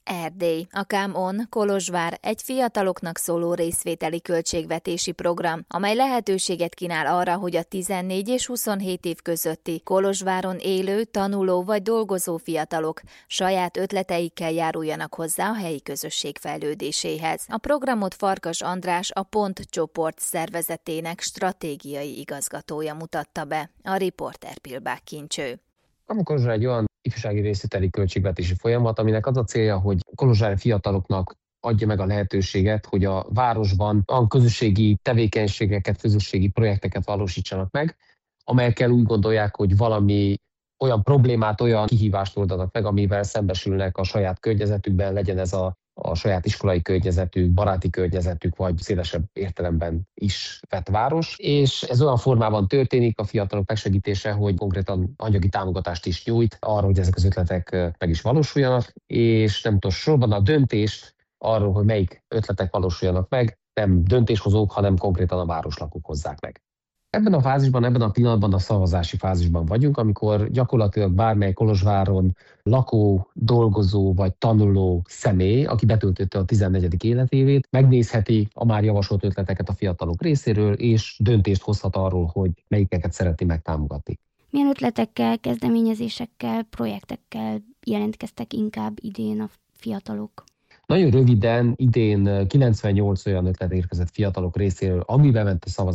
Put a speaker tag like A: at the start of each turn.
A: Erdély. A Come On Kolozsvár egy fiataloknak szóló részvételi költségvetési program, amely lehetőséget kínál arra, hogy a 14 és 27 év közötti Kolozsváron élő, tanuló vagy dolgozó fiatalok saját ötleteikkel járuljanak hozzá a helyi közösség fejlődéséhez. A programot Farkas András, a Pont csoport szervezetének stratégiai igazgatója mutatta be, a riporter Pilbák Kincső.
B: A Kolozsvár egy olyan ifjúsági részvételi költségvetési folyamat, aminek az a célja, hogy kolozsvári fiataloknak adja meg a lehetőséget, hogy a városban olyan közösségi tevékenységeket, közösségi projekteket valósítsanak meg, amelyekkel úgy gondolják, hogy valami olyan problémát, olyan kihívást oldanak meg, amivel szembesülnek a saját környezetükben, legyen ez a saját iskolai környezetük, baráti környezetük, vagy szélesebb értelemben is vett város. És ez olyan formában történik a fiatalok megsegítése, hogy konkrétan anyagi támogatást is nyújt arra, hogy ezek az ötletek meg is valósuljanak, és nem tudom, sorban a döntést arról, hogy melyik ötletek valósuljanak meg, nem döntéshozók, hanem konkrétan a városlakók hozzák meg. Ebben a fázisban, ebben a pillanatban a szavazási fázisban vagyunk, amikor gyakorlatilag bármely Kolozsváron lakó, dolgozó vagy tanuló személy, aki betöltötte a 14. életévét, megnézheti a már javasolt ötleteket a fiatalok részéről, és döntést hozhat arról, hogy melyikeket szeretné megtámogatni.
C: Milyen ötletekkel, kezdeményezésekkel, projektekkel jelentkeztek inkább idén a fiatalok?
B: Nagyon röviden idén 98 olyan ötlet érkezett fiatalok részéről, amiben ment a szavazás